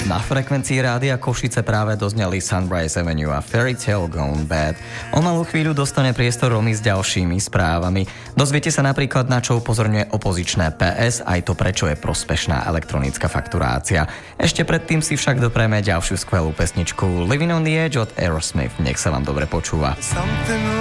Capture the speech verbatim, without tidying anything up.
Na frekvencii rádia Košice práve dozneli Sunrise Avenue a Fairy Tale Gone Bad. O malú chvíľu dostane priestor Romy s ďalšími správami. Dozviete sa napríklad, na čo upozorňuje opozičné pé es, aj to, prečo je prospešná elektronická fakturácia. Ešte predtým si však dopreme ďalšiu skvelú pesničku Living on the Edge od Aerosmith. Nech sa vám dobre počúva.